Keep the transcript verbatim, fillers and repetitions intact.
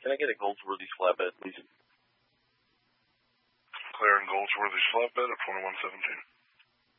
Can I get a Goldsworthy's flatbed, please? Claire and Goldsworthy's flatbed at twenty-one seventeen.